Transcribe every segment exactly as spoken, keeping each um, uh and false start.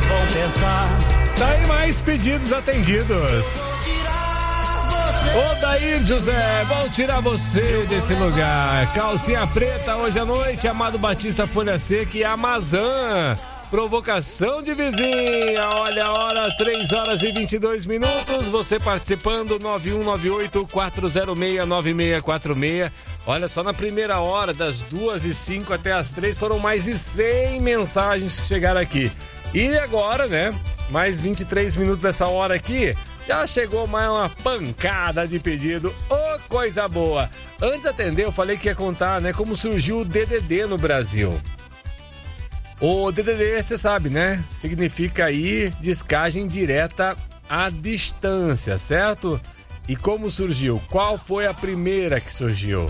dias vão pensar. Tá aí mais pedidos atendidos. Ô Daí José, vão tirar você desse lugar. Calcinha preta hoje à noite, Amado Batista, Folha Seca e Amazã. Provocação de vizinha, olha a hora, três horas e vinte e dois minutos, você participando, nove um nove oito, quatro zero seis, nove seis quatro seis. Olha só, na primeira hora, das duas e cinco até as três, foram mais de cem mensagens que chegaram aqui. E agora, né, mais vinte e três minutos dessa hora aqui, já chegou mais uma pancada de pedido, ô oh, coisa boa. Antes de atender, eu falei que ia contar, né, como surgiu o D D D no Brasil. O D D D, você sabe, né? Significa aí descagem direta à distância, certo? E como surgiu? Qual foi a primeira que surgiu?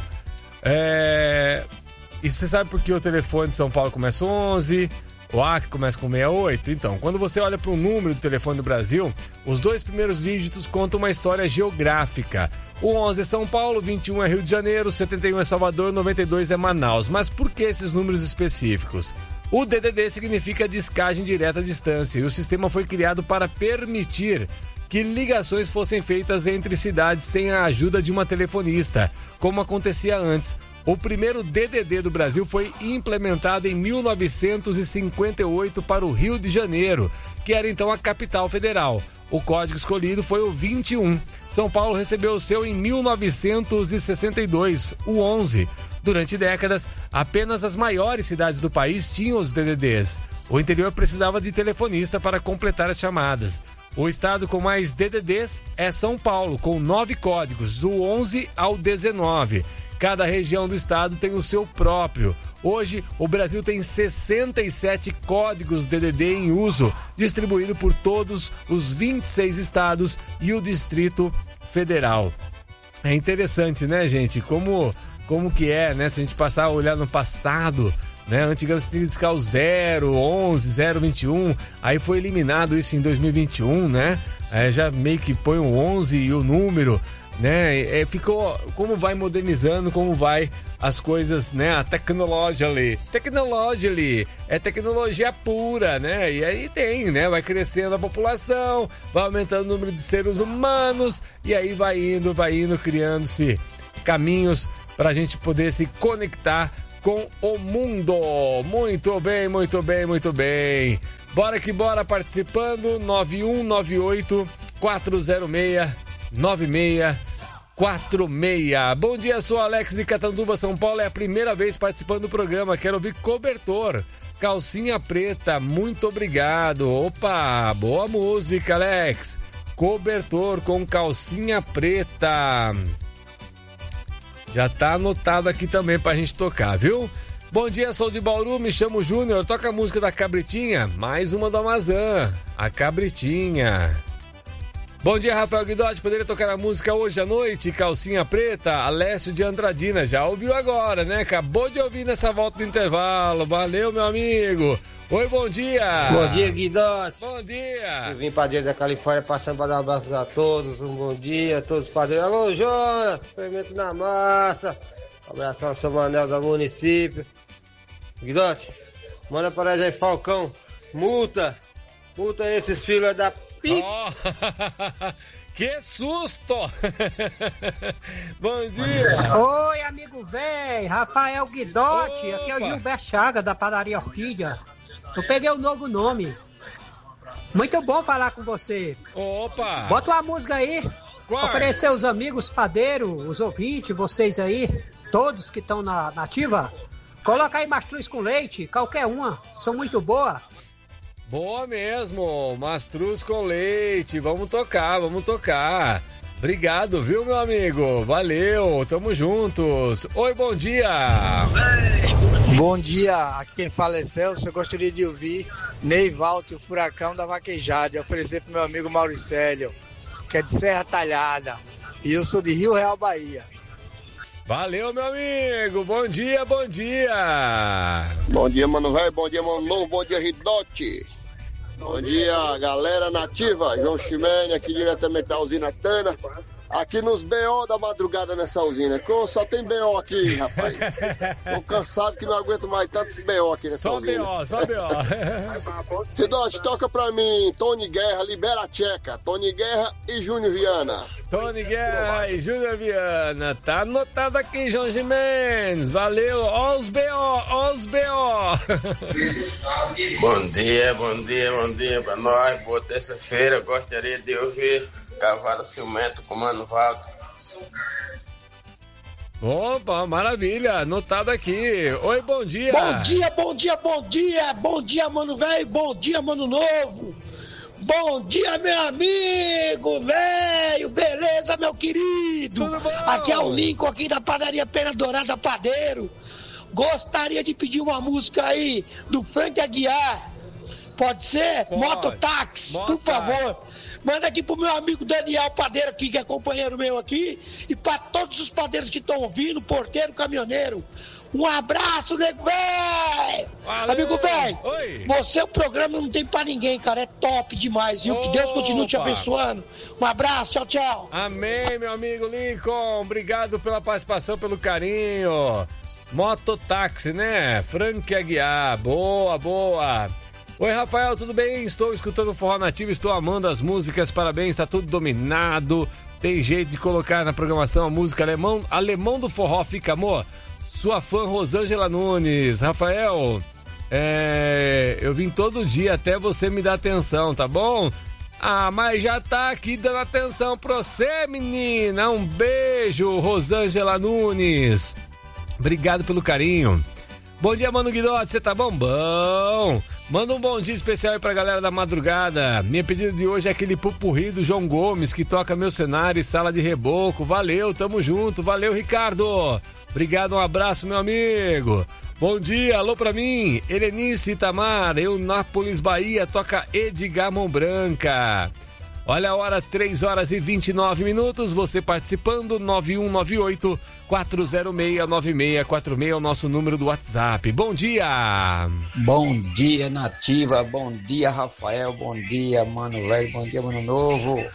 É... E você sabe por que o telefone de São Paulo começa onze, o A C começa com sessenta e oito? Então, quando você olha para o número do telefone do Brasil, os dois primeiros dígitos contam uma história geográfica. O onze é São Paulo, vinte e um é Rio de Janeiro, setenta e um é Salvador, noventa e dois é Manaus. Mas por que esses números específicos? O D D D significa descagem direta à distância e o sistema foi criado para permitir que ligações fossem feitas entre cidades sem a ajuda de uma telefonista, como acontecia antes. O primeiro D D D do Brasil foi implementado em mil novecentos e cinquenta e oito para o Rio de Janeiro, que era então a capital federal. O código escolhido foi o vinte e um. São Paulo recebeu o seu em mil novecentos e sessenta e dois, o onze. Durante décadas, apenas as maiores cidades do país tinham os D D Ds. O interior precisava de telefonista para completar as chamadas. O estado com mais D D Ds é São Paulo, com nove códigos, do onze ao dezenove. Cada região do estado tem o seu próprio. Hoje, o Brasil tem sessenta e sete códigos D D D em uso, distribuído por todos os vinte e seis estados e o Distrito Federal. É interessante, né, gente? Como... Como que é, né? Se a gente passar a olhar no passado, né? Antigamente você tinha que discar o zero, onze, zero, vinte e um. Aí foi eliminado isso em dois mil e vinte e um, né? É, já meio que põe o onze e o número, né? É, ficou... Como vai modernizando, como vai as coisas, né? A tecnologia ali. Tecnologia ali. É tecnologia pura, né? E aí tem, né? Vai crescendo a população, vai aumentando o número de seres humanos e aí vai indo, vai indo, criando-se caminhos para a gente poder se conectar com o mundo. Muito bem, muito bem, muito bem. Bora que bora, participando, nove um nove oito, quatro zero seis, nove seis quatro seis. Bom dia, sou Alex de Catanduva, São Paulo. É a primeira vez participando do programa. Quero ouvir Cobertor, Calcinha Preta. Muito obrigado. Opa, boa música, Alex. Cobertor com Calcinha Preta. Já tá anotado aqui também pra gente tocar, viu? Bom dia, sou de Bauru, me chamo Júnior. Toca a música da Cabritinha. Mais uma do Amazã, a Cabritinha. Bom dia, Rafael Guidotti. Poderia tocar a música hoje à noite? Calcinha Preta, Alessio de Andradina. Já ouviu agora, né? Acabou de ouvir nessa volta do intervalo. Valeu, meu amigo. Oi, bom dia. Bom dia, Guidotti. Bom dia. Eu vim padeiro da Califórnia passando para dar um abraço a todos. Um bom dia a todos os padeiros. Alô, Jonas, fermento na massa. Um abração ao seu Manel do município. Guidotti, manda para aí, Falcão. Multa. Multa esses filhos da pica. Oh, que susto. Bom dia. Oi, amigo velho. Rafael Guidotti. Opa. Aqui é o Gilberto Chaga da padaria Orquídea. Eu peguei o novo nome. Muito bom falar com você. Opa! Bota uma música aí. Qual? Oferecer os amigos padeiros, os ouvintes, vocês aí, todos que estão na nativa. Coloca aí Mastruz com leite, qualquer uma. São muito boa. Boa mesmo. Mastruz com leite. Vamos tocar, vamos tocar. Obrigado, viu, meu amigo? Valeu, tamo juntos. Oi, bom dia. Bom dia, aqui quem fala é Celso. Eu gostaria de ouvir Neivaldo, o Furacão da Vaquejada, e oferecer pro meu amigo Mauricélio, que é de Serra Talhada. E eu sou de Rio Real, Bahia. Valeu, meu amigo. Bom dia, bom dia. Bom dia, mano velho. Bom dia, mano novo. Bom dia, Ridote. Bom dia, galera nativa. João Chimene, aqui diretamente da usina Tana. aqui nos B O da madrugada nessa usina. Que só tem B O aqui, rapaz. Tô cansado que não aguento mais tanto B O aqui nessa Só usina. B O, só B O. Ridote, toca pra mim, Tony Guerra, Libera a Tcheca. Tony Guerra e Júnior Viana. Tony Guerra e Júnior Viana. Tá anotado aqui, João Gimenez. Valeu. Ó os B O, ó os B O. Bom dia, bom dia, bom dia pra nós. Boa terça-feira. Gostaria de ouvir Cavalo Ciumento com Mano Valdo. Opa, maravilha. Anotado aqui. Oi, bom dia. Bom dia, bom dia, bom dia. Bom dia, mano velho. Bom dia, mano novo. Bom dia, meu amigo, velho, beleza, meu querido? Tudo bom? Aqui é o Lincoln, aqui da padaria Pena Dourada Padeiro. Gostaria de pedir uma música aí do Frank Aguiar. Pode ser? Pode. Mototáxi, por Mototáxi. favor. Manda aqui pro meu amigo Daniel Padeiro aqui, que é companheiro meu aqui. E pra todos os padeiros que estão ouvindo, porteiro, caminhoneiro. Um abraço, nego velho! Amigo velho, você o programa não tem pra ninguém, cara. É top demais, viu? Que Deus continue te abençoando. Um abraço, tchau, tchau. Amém, meu amigo Lincoln. Obrigado pela participação, pelo carinho. Mototáxi, né? Frank Aguiar. Boa, boa. Oi, Rafael, tudo bem? Estou escutando o Forró Nativo, estou amando as músicas, parabéns, tá tudo dominado. Tem jeito de colocar na programação a música alemão, alemão do forró, fica, amor. Sua fã Rosângela Nunes. Rafael, é, eu vim todo dia até você me dar atenção, tá bom? Ah, mas já tá aqui dando atenção pra você, menina. Um beijo, Rosângela Nunes. Obrigado pelo carinho. Bom dia, Mano Guidotti, você tá bom? Bom. Manda um bom dia especial aí pra galera da madrugada. Minha pedida de hoje é aquele pupurri do João Gomes, que toca meu cenário e sala de reboco. Valeu, tamo junto. Valeu, Ricardo. Obrigado, um abraço, meu amigo. Bom dia, alô pra mim, Helenice Itamar, Eunápolis, Bahia, toca Edgar Mão Branca. Olha a hora, três horas e vinte e nove minutos, você participando, nove um nove oito, quatro zero seis, nove seis quatro seis é o nosso número do WhatsApp. Bom dia! Bom dia, Nativa, bom dia, Rafael, bom dia, Mano Velho, bom dia, Mano Novo.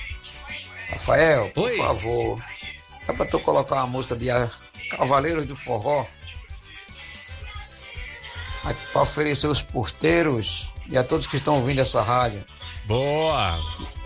Rafael, por Oi. favor, é pra tu colocar uma música de Cavaleiros do Forró, para oferecer aos porteiros e a todos que estão ouvindo essa rádio. Boa!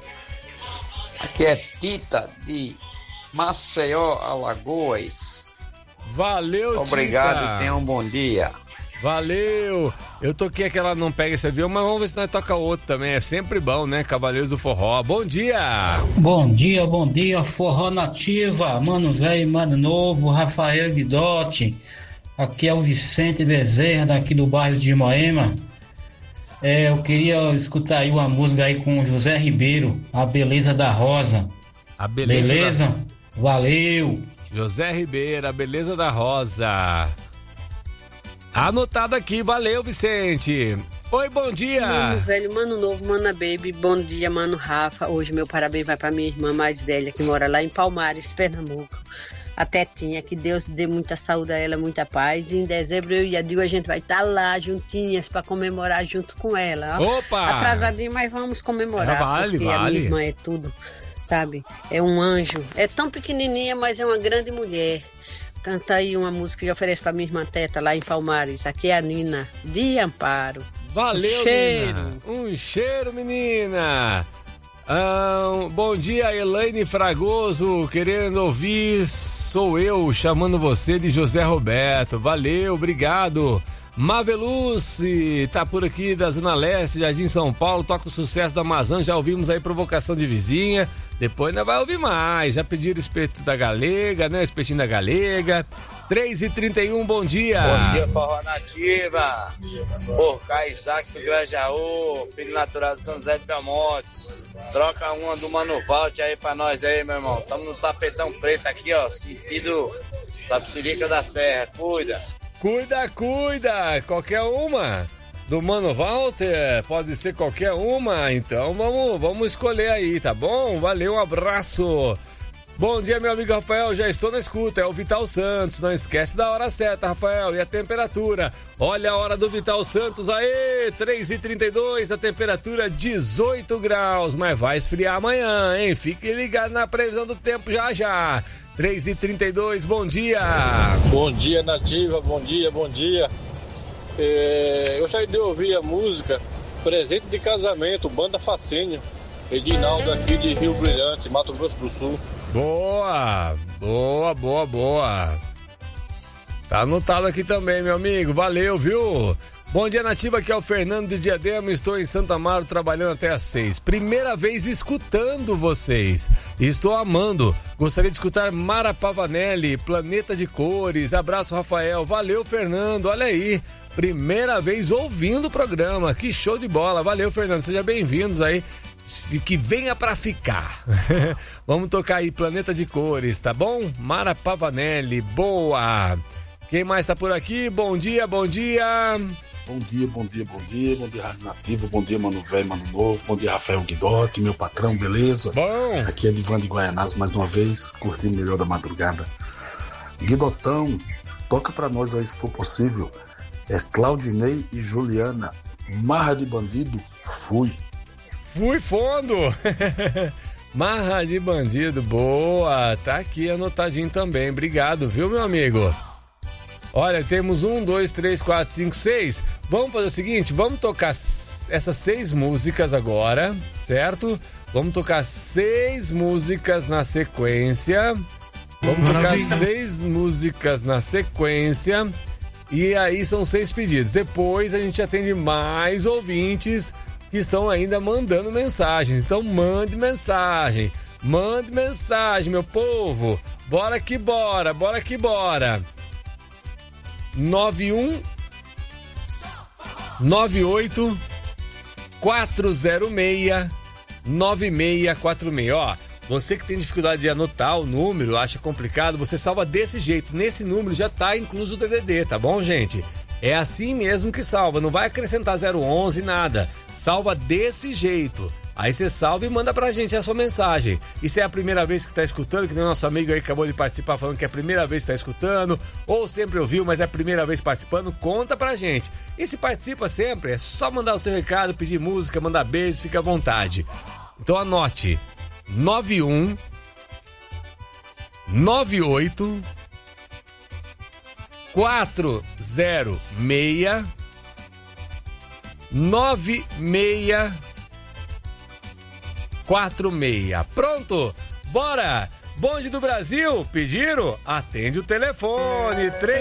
Aqui é Tita de Maceió, Alagoas. Valeu, Obrigado Tita. e tenha um bom dia. Valeu! Eu toquei aquela Não Pega Esse Avião, mas vamos ver se nós toca outro também. É sempre bom, né? Cavaleiros do Forró. Bom dia! Bom dia, bom dia, Forró Nativa, Mano Velho, Mano Novo, Rafael Guidotti. Aqui é o Vicente Bezerra, daqui do bairro de Moema. É, eu queria escutar aí uma música aí com o José Ribeiro, A Beleza da Rosa. A beleza. Beleza? Da... Valeu! José Ribeiro, A Beleza da Rosa. Anotado aqui, valeu, Vicente. Oi, bom dia. Mano velho, mano novo, mana baby, bom dia, mano Rafa. Hoje meu parabéns vai pra minha irmã mais velha, que mora lá em Palmares, Pernambuco. A Tetinha, que Deus dê muita saúde a ela, muita paz. E em dezembro eu e a Dil, a gente vai estar tá lá juntinhas pra comemorar junto com ela. Ó. Opa! Atrasadinho, mas vamos comemorar. É, vale, porque vale. a minha irmã é tudo, sabe? É um anjo. É tão pequenininha, mas é uma grande mulher. Canta aí uma música que oferece pra minha irmã Teta, lá em Palmares. Aqui é a Nina, de Amparo. Valeu, um cheiro. menina. Um cheiro, menina. Ah, bom dia, Elaine Fragoso, querendo ouvir, sou eu chamando você de José Roberto. Valeu, obrigado. Maveluce, tá por aqui da Zona Leste, Jardim São Paulo, toca o sucesso da Amazon, já ouvimos aí Provocação de Vizinha, depois ainda vai ouvir mais, já pediram o espeto da Galega, né, o espetinho da Galega. três e trinta e um, bom dia. Bom dia, Forró Nativa. Porca Isaac do Grajaú, filho natural de São José de Belmonte. Troca uma do Mano Valt aí pra nós aí, meu irmão. Estamos no tapetão preto aqui, ó, sentido Tapsirica da Serra. Cuida. Cuida, cuida, qualquer uma do Mano Walter, pode ser qualquer uma, então vamos, vamos escolher aí, tá bom? Valeu, um abraço. Bom dia, meu amigo Rafael, já estou na escuta, é o Vital Santos, não esquece da hora certa, Rafael, e a temperatura, olha a hora do Vital Santos, aê, três e trinta e dois, a temperatura dezoito graus, mas vai esfriar amanhã, hein, fique ligado na previsão do tempo já já, três e trinta e dois, bom dia. Bom dia, Nativa, bom dia, bom dia, é, eu já de ouvir a música Presente de Casamento, Banda Facinho, Edinaldo aqui de Rio Brilhante, Mato Grosso do Sul. Boa, boa, boa, boa. Tá anotado aqui também, meu amigo. Valeu, viu? Bom dia, Nativa. Aqui é o Fernando de Diadema. Estou em Santo Amaro trabalhando até às seis. Primeira vez escutando vocês. Estou amando. Gostaria de escutar Mara Pavanelli, Planeta de Cores. Abraço, Rafael. Valeu, Fernando. Olha aí. Primeira vez ouvindo o programa. Que show de bola. Valeu, Fernando. Sejam bem-vindos aí. Que venha pra ficar. Vamos tocar aí Planeta de Cores, tá bom? Mara Pavanelli, boa. Quem mais tá por aqui? Bom dia, bom dia. Bom dia, bom dia, bom dia. Bom dia, Rádio Nativa. Bom dia, Mano Velho, Mano Novo. Bom dia, Rafael Guidotti, meu patrão, beleza? Bom. Aqui é Divan de Guaianás mais uma vez, curtindo o melhor da madrugada. Guidotão, toca pra nós aí se for possível. É Claudinei e Juliana, Marra de Bandido, fui. Fui fundo! Marra de Bandido, boa! Tá aqui anotadinho também, obrigado, viu, meu amigo? Olha, temos um, dois, três, quatro, cinco, seis. Vamos fazer o seguinte, vamos tocar essas seis músicas agora, certo? Vamos tocar seis músicas na sequência. Vamos Maravilha. tocar seis músicas na sequência. E aí são seis pedidos. Depois a gente atende mais ouvintes que estão ainda mandando mensagens. Então mande mensagem, mande mensagem, meu povo. Bora que bora, bora que bora. nove um nove oito quatro zero seis nove seis quatro seis. Ó, você que tem dificuldade de anotar o número, acha complicado, você salva desse jeito. Nesse número já tá incluso o D V D, tá bom, gente? É assim mesmo que salva, não vai acrescentar zero onze, nada. Salva desse jeito. Aí você salva e manda pra gente a sua mensagem. E se é a primeira vez que tá escutando, que nem o nosso amigo aí acabou de participar falando que é a primeira vez que tá escutando, ou sempre ouviu, mas é a primeira vez participando, conta pra gente. E se participa sempre, é só mandar o seu recado, pedir música, mandar beijos, fica à vontade. Então anote, nove um nove oito quatro zero seis nove seis quatro seis. Pronto? Bora! Bonde do Brasil, pediram? Atende o telefone, três